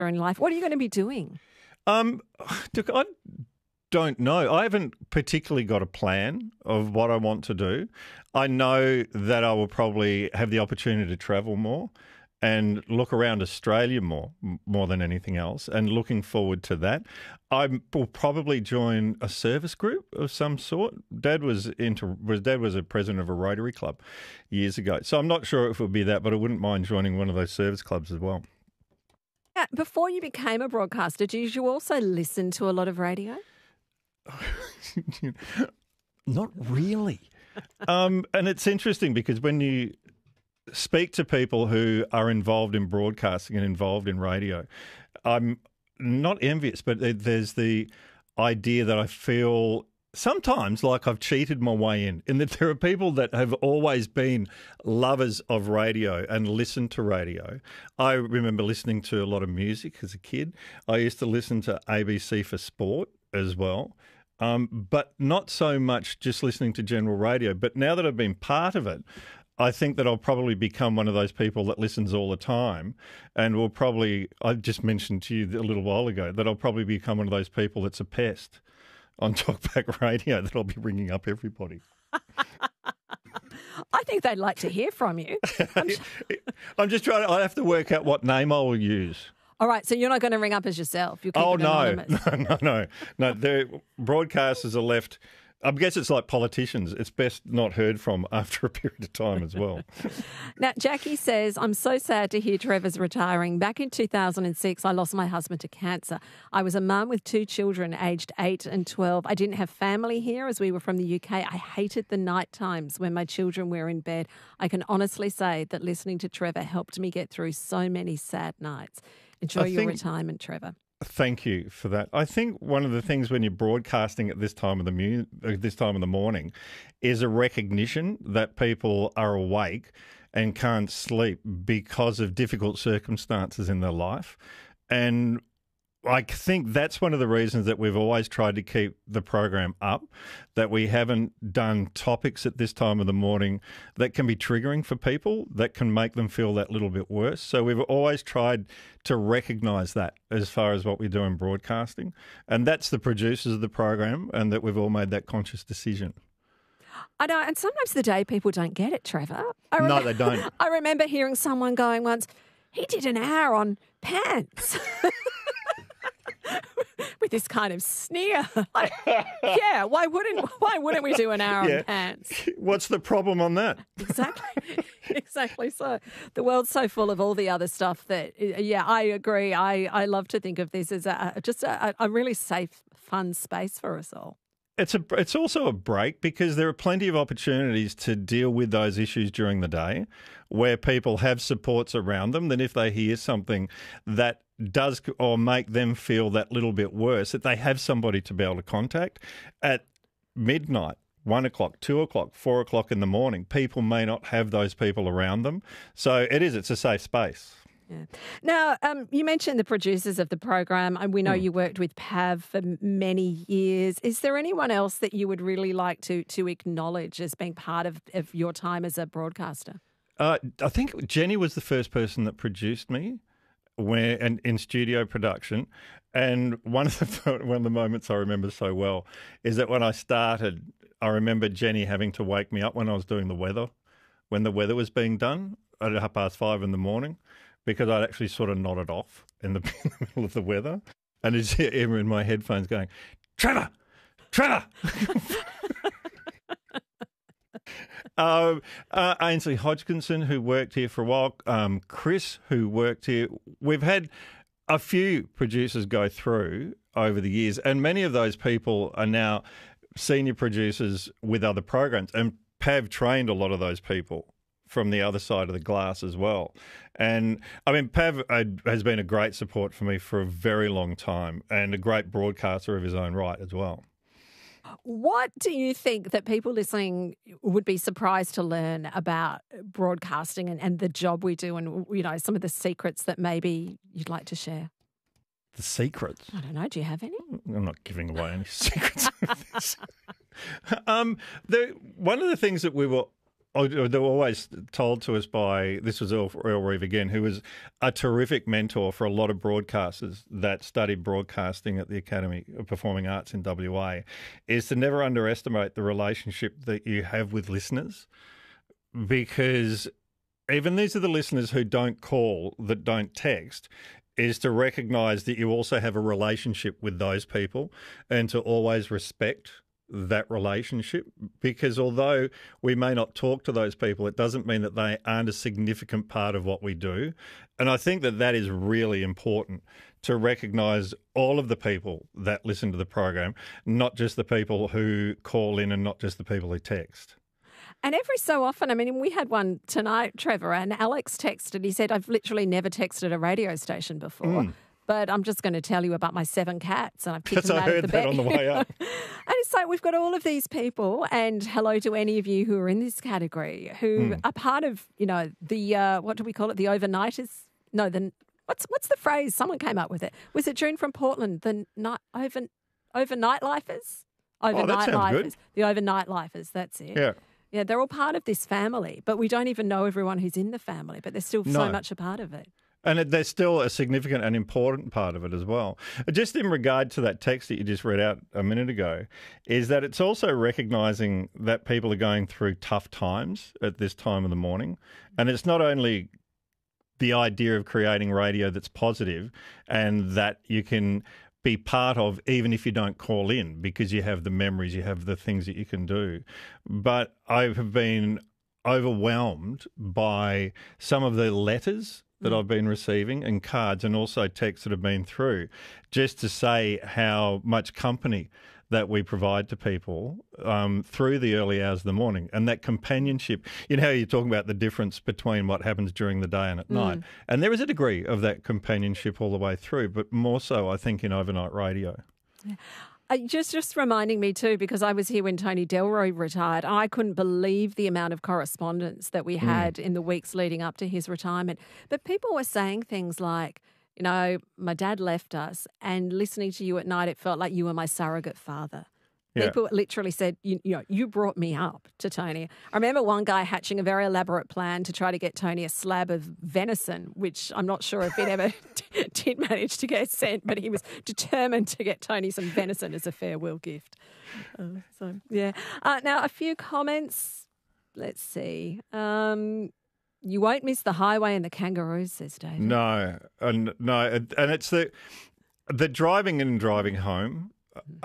in life. What are you going to be doing? Look, I don't know. I haven't particularly got a plan of what I want to do. I know that I will probably have the opportunity to travel more and look around Australia more than anything else, and looking forward to that. I will probably join a service group of some sort. Dad was a president of a Rotary Club years ago, so I'm not sure if it would be that, but I wouldn't mind joining one of those service clubs as well. Yeah, before you became a broadcaster, did you also listen to a lot of radio? Not really. And it's interesting because when you speak to people who are involved in broadcasting and involved in radio, I'm not envious, but there's the idea that I feel sometimes like I've cheated my way in that there are people that have always been lovers of radio and listened to radio. I remember listening to a lot of music as a kid. I used to listen to ABC for sport as well, but not so much just listening to general radio. But now that I've been part of it, I think that I'll probably become one of those people that listens all the time, and will probably, I just mentioned to you a little while ago, that I'll probably become one of those people that's a pest on Talkback Radio, that I'll be ringing up everybody. I think they'd like to hear from you. I'm just trying to, I have to work out what name I will use. All right, so you're not going to ring up as yourself. You'll keep it anonymous. No. The broadcasters are left. I guess it's like politicians. It's best not heard from after a period of time as well. Now, Jackie says, I'm so sad to hear Trevor's retiring. Back in 2006, I lost my husband to cancer. I was a mum with 2 children aged 8 and 12. I didn't have family here as we were from the UK. I hated the night times when my children were in bed. I can honestly say that listening to Trevor helped me get through so many sad nights. Enjoy your retirement, Trevor. Thank you for that. I think one of the things when you're broadcasting at this time of the morning is a recognition that people are awake and can't sleep because of difficult circumstances in their life. And I think that's one of the reasons that we've always tried to keep the program up, that we haven't done topics at this time of the morning that can be triggering for people, that can make them feel that little bit worse. So we've always tried to recognise that as far as what we do in broadcasting. And that's the producers of the program, and that we've all made that conscious decision. I know, and sometimes the day people don't get it, Trevor. No, they don't. I remember hearing someone going once, he did an hour on pants. With this kind of sneer. Like, yeah, why wouldn't we do an hour on pants? What's the problem on that? Exactly so. The world's so full of all the other stuff that, I agree. I love to think of this as a really safe, fun space for us all. It's also a break because there are plenty of opportunities to deal with those issues during the day where people have supports around them. Then if they hear something that does or make them feel that little bit worse, that they have somebody to be able to contact at midnight, 1 o'clock, 2 o'clock, 4 o'clock in the morning. People may not have those people around them. So it's a safe space. Yeah. Now, you mentioned the producers of the program, and we know you worked with Pav for many years. Is there anyone else that you would really like to acknowledge as being part of your time as a broadcaster? I think Jenny was the first person that produced me in studio production. And one of the moments I remember so well is that when I started, I remember Jenny having to wake me up when I was doing the weather, when the weather was being done at 5:30 in the morning, because I'd actually sort of nodded off in the middle of the weather. And it's here in my headphones going, Trevor! Ainsley Hodgkinson, who worked here for a while, Chris, who worked here. We've had a few producers go through over the years, and many of those people are now senior producers with other programs. And Pav trained a lot of those people from the other side of the glass as well. And I mean, Pav has been a great support for me for a very long time, and a great broadcaster of his own right as well. What do you think that people listening would be surprised to learn about broadcasting and the job we do, and, you know, some of the secrets that maybe you'd like to share? The secrets? I don't know. Do you have any? I'm not giving away any secrets of this. One of the things that we were they were always told to us by, this was Earl Reeve again, who was a terrific mentor for a lot of broadcasters that studied broadcasting at the Academy of Performing Arts in WA, is to never underestimate the relationship that you have with listeners, because even these are the listeners who don't call, that don't text, is to recognise that you also have a relationship with those people and to always respect that relationship, because although we may not talk to those people, it doesn't mean that they aren't a significant part of what we do. And I think that that is really important, to recognise all of the people that listen to the program, not just the people who call in and not just the people who text. And every so often, I mean, we had one tonight, Trevor, and Alex texted. He said, I've literally never texted a radio station before, but I'm just going to tell you about my 7 cats. And I've kicked them out of the bed. I heard that on the way up. And it's like we've got all of these people, and hello to any of you who are in this category, who are part of, you know, the, what do we call it, the overnighters? No, what's the phrase? Someone came up with it. Was it June from Portland? The overnight lifers? Overnight lifers. Good. The overnight lifers, that's it. Yeah. Yeah, they're all part of this family, but we don't even know everyone who's in the family, but they're still so much a part of it. And they're still a significant and important part of it as well. Just in regard to that text that you just read out a minute ago, is that it's also recognising that people are going through tough times at this time of the morning. And it's not only the idea of creating radio that's positive and that you can be part of, even if you don't call in, because you have the memories, you have the things that you can do. But I have been overwhelmed by some of the letters that I've been receiving and cards, and also texts that have been through, just to say how much company that we provide to people through the early hours of the morning, and that companionship. You know how you're talking about the difference between what happens during the day and at night, and there is a degree of that companionship all the way through, but more so, I think, in overnight radio. Yeah. Just reminding me too, because I was here when Tony Delroy retired. I couldn't believe the amount of correspondence that we had in the weeks leading up to his retirement. But people were saying things like, you know, my dad left us, and listening to you at night, it felt like you were my surrogate father. Yeah. People literally said, you know, you brought me up to Tony. I remember one guy hatching a very elaborate plan to try to get Tony a slab of venison, which I'm not sure if it ever did manage to get sent, but he was determined to get Tony some venison as a farewell gift. Now, a few comments. Let's see. You won't miss the highway and the kangaroos, says David. No, and it's the driving in and driving home.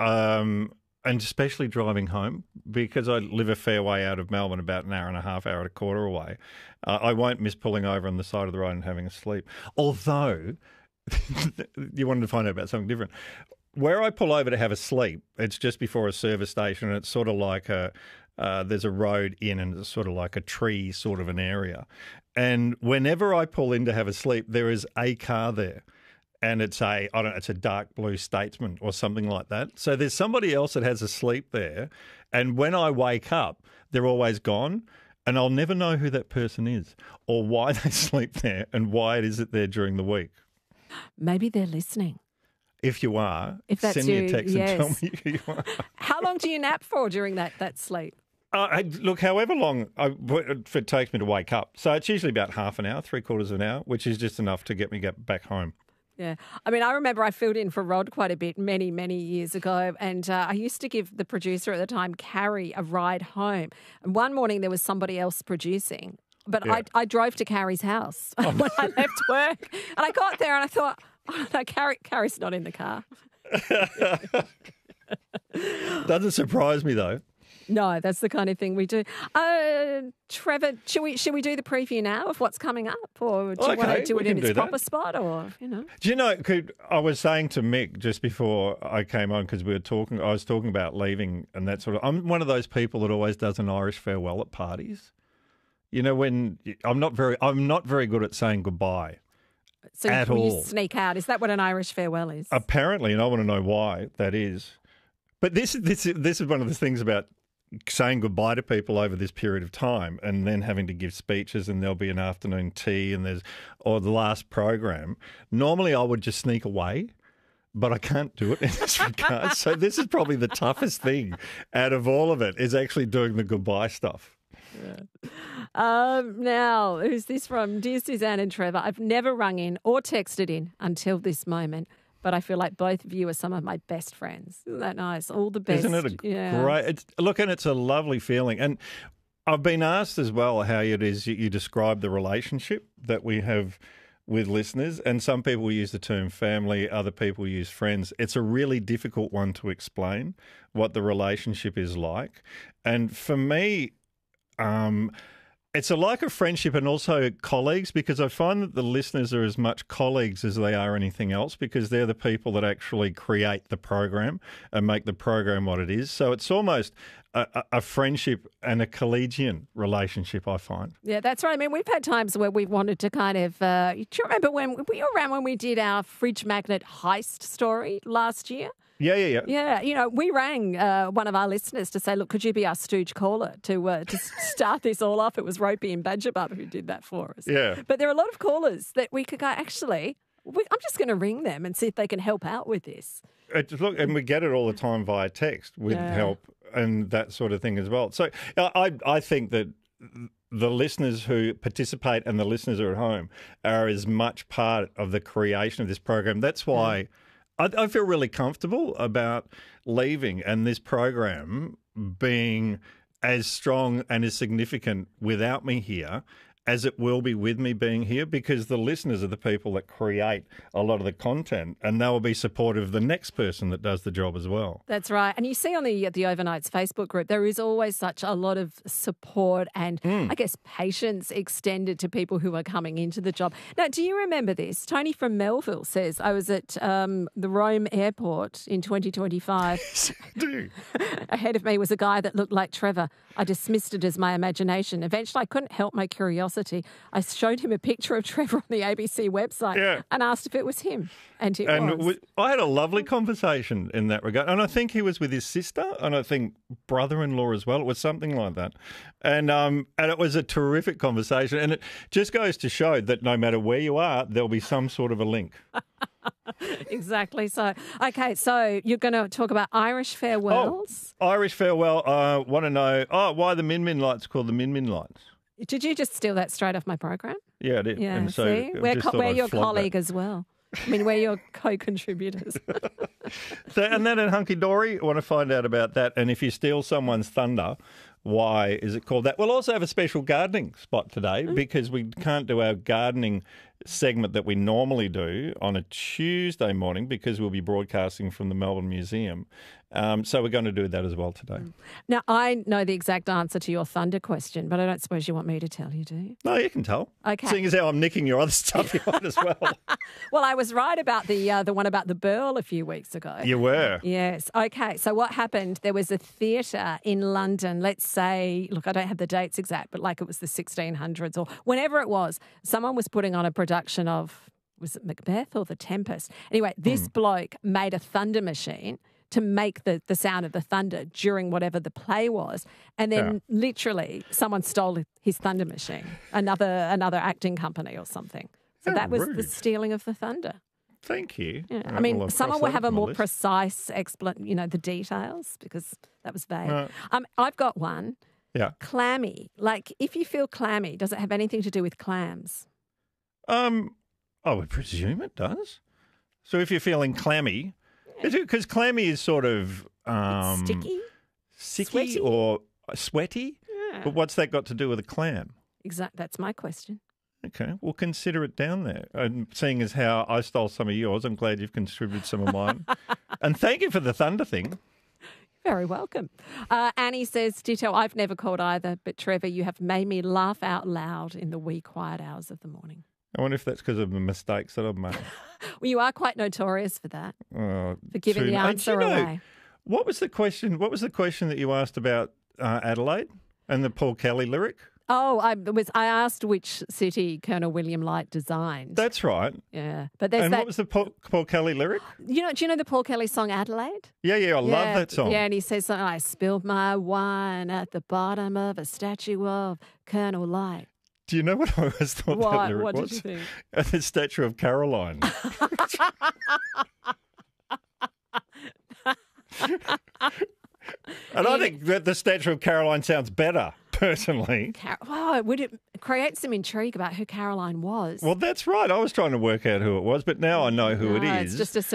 And especially driving home, because I live a fair way out of Melbourne, about an hour and a half, hour and a quarter away. I won't miss pulling over on the side of the road and having a sleep. Although, you wanted to find out about something different. Where I pull over to have a sleep, it's just before a service station, and it's sort of like there's a road in, and it's sort of like a tree sort of an area. And whenever I pull in to have a sleep, there is a car there. And it's a dark blue Statesman or something like that. So there's somebody else that has a sleep there. And when I wake up, they're always gone. And I'll never know who that person is or why they sleep there and why it is that they're during the week. Maybe they're listening. If you are, send me a text and tell me who you are. How long do you nap for during that sleep? Look, however long it takes me to wake up. So it's usually about half an hour, 3/4 of an hour, which is just enough to get me back home. Yeah. I mean, I remember I filled in for Rod quite a bit many, many years ago, and I used to give the producer at the time, Carrie, a ride home. And one morning there was somebody else producing, but I drove to Carrie's house when I left work. And I got there and I thought, oh, no, Carrie's not in the car. Doesn't surprise me, though. No, that's the kind of thing we do. Trevor, should we do the preview now of what's coming up, or do you want to do it in its proper spot, or you know? Do you know? I was saying to Mick just before I came on, because I was talking about leaving and that sort of. I'm one of those people that always does an Irish farewell at parties. You know, when I'm not very good at saying goodbye. So at all. You sneak out. Is that what an Irish farewell is? Apparently, and I want to know why that is. But this is one of the things about saying goodbye to people over this period of time, and then having to give speeches, and there'll be an afternoon tea, and or the last program. Normally I would just sneak away, but I can't do it in this regard. So this is probably the toughest thing out of all of it, is actually doing the goodbye stuff. Now, who's this from? Dear Suzanne and Trevor, I've never rung in or texted in until this moment, but I feel like both of you are some of my best friends. Isn't that nice? All the best. Isn't it a great? Look, and it's a lovely feeling. And I've been asked as well how it is you describe the relationship that we have with listeners, and some people use the term family, other people use friends. It's a really difficult one to explain what the relationship is like. And for me, it's like a friendship and also colleagues, because I find that the listeners are as much colleagues as they are anything else, because they're the people that actually create the program and make the program what it is. So it's almost a friendship and a collegiate relationship, I find. Yeah, that's right. I mean, we've had times where we've wanted to kind of, do you remember when we were around when we did our fridge magnet heist story last year? Yeah. Yeah, you know, we rang one of our listeners to say, look, could you be our stooge caller to start this all off? It was Ropey and Badgerbub who did that for us. Yeah. But there are a lot of callers that we could go, actually, I'm just going to ring them and see if they can help out with this. Look, and we get it all the time via text with help and that sort of thing as well. So I think that the listeners who participate and the listeners who are at home are as much part of the creation of this program. That's why I feel really comfortable about leaving and this program being as strong and as significant without me here as it will be with me being here, because the listeners are the people that create a lot of the content, and they will be supportive of the next person that does the job as well. That's right. And you see on the Overnights Facebook group, there is always such a lot of support and I guess patience extended to people who are coming into the job. Now, do you remember this? Tony from Melville says, I was at the Rome airport in 2025. Yes, I do. Ahead of me was a guy that looked like Trevor. I dismissed it as my imagination. Eventually, I couldn't help my curiosity. I showed him a picture of Trevor on the ABC website and asked if it was him. And it was. I had a lovely conversation in that regard. And I think he was with his sister and I think brother-in-law as well. It was something like that. And it was a terrific conversation. And it just goes to show that no matter where you are, there'll be some sort of a link. Exactly so. Okay, so you're going to talk about Irish farewells. Oh, Irish farewell. I want to know why the Min Min Lights called the Min Min Lights. Did you just steal that straight off my program? Yeah, I did. Yeah, and so see? We're your colleague as well. I mean, we're your co-contributors. And then in Hunky Dory, I want to find out about that. And if you steal someone's thunder, why is it called that? We'll also have a special gardening spot today because we can't do our gardening segment that we normally do on a Tuesday morning because we'll be broadcasting from the Melbourne Museum. So we're going to do that as well today. Now, I know the exact answer to your thunder question, but I don't suppose you want me to tell you, do you? No, you can tell. Okay. Seeing as how I'm nicking your other stuff you want as well. Well, I was right about the one about the Burl a few weeks ago. You were. Yes. Okay. So what happened? There was a theatre in London, let's say, look, I don't have the dates exact, but like it was the 1600s or whenever it was, someone was putting on a production of, was it Macbeth or The Tempest? Anyway, this bloke made a thunder machine to make the sound of the thunder during whatever the play was. And then literally someone stole his thunder machine, another acting company or something. So that was the stealing of the thunder. Thank you. Yeah. I mean, someone will have a more precise the details because that was vague. I've got one. Yeah. Clammy. Like if you feel clammy, does it have anything to do with clams? I would presume it does. So if you're feeling clammy, because clammy is sort of sticky, sweaty or sweaty. Yeah. But what's that got to do with a clam? Exactly. That's my question. Okay, we'll consider it down there. And seeing as how I stole some of yours, I'm glad you've contributed some of mine. And thank you for the thunder thing. Very welcome. Annie says, ditto, I've never called either, but Trevor, you have made me laugh out loud in the wee quiet hours of the morning. I wonder if that's because of the mistakes that I've made. Well, you are quite notorious for that, for giving the answer away. What was the question? What was the question that you asked about Adelaide and the Paul Kelly lyric? Oh, I asked which city Colonel William Light designed. That's right. Yeah, but there's what was the Paul Kelly lyric? Do you know the Paul Kelly song Adelaide? Yeah, I love that song. Yeah, and he says something like, "I spilled my wine at the bottom of a statue of Colonel Light." Do you know what I always thought that lyric was? What did you think? The statue of Caroline. And I think that the statue of Caroline sounds better, personally. Would it create some intrigue about who Caroline was? Well, that's right. I was trying to work out who it was, but now I know who it No, it's is. just a